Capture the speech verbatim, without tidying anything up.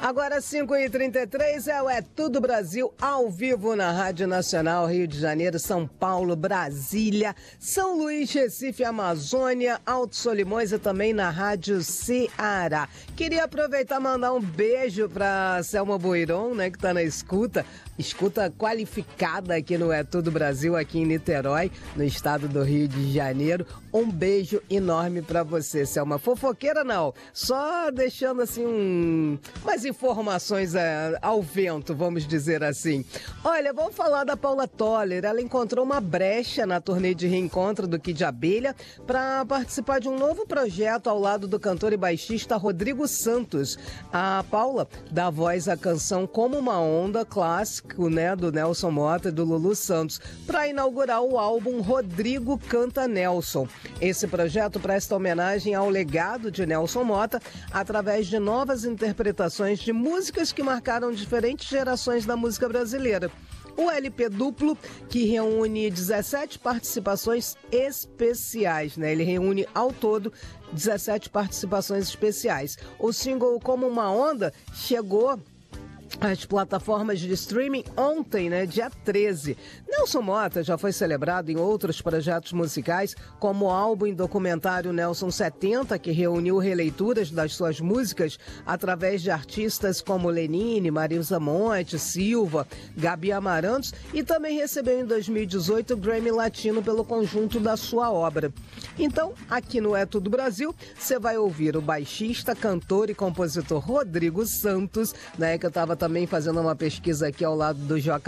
Agora cinco e trinta e três é o É Tudo Brasil ao vivo na Rádio Nacional, Rio de Janeiro, São Paulo, Brasília, São Luís, Recife, Amazônia, Alto Solimões e também na Rádio Ceará. Queria aproveitar e mandar um beijo para Selma Boiron, né, que está na escuta. Escuta qualificada aqui no É Tudo Brasil, aqui em Niterói, no estado do Rio de Janeiro. Um beijo enorme pra você, Selma. Fofoqueira não, só deixando assim um... umas informações é, ao vento, vamos dizer assim. Olha, vamos falar da Paula Toller. Ela encontrou uma brecha na turnê de reencontro do Kid Abelha para participar de um novo projeto ao lado do cantor e baixista Rodrigo Santos. A Paula dá voz à canção Como Uma Onda, clássico, né, do Nelson Motta e do Lulu Santos, para inaugurar o álbum Rodrigo Canta Nelson. Esse projeto presta homenagem ao legado de Nelson Motta através de novas interpretações de músicas que marcaram diferentes gerações da música brasileira. O L P duplo, que reúne dezessete participações especiais, né? Ele reúne ao todo dezessete participações especiais. O single Como Uma Onda chegou as plataformas de streaming ontem, né, dia treze. Nelson Motta já foi celebrado em outros projetos musicais, como o álbum e documentário Nelson setenta, que reuniu releituras das suas músicas através de artistas como Lenine, Marisa Monte, Silva, Gabi Amarantos, e também recebeu em dois mil e dezoito o Grammy Latino pelo conjunto da sua obra. Então, aqui no É Tudo Brasil, você vai ouvir o baixista, cantor e compositor Rodrigo Santos, né, que eu estava também fazendo uma pesquisa aqui ao lado do Joca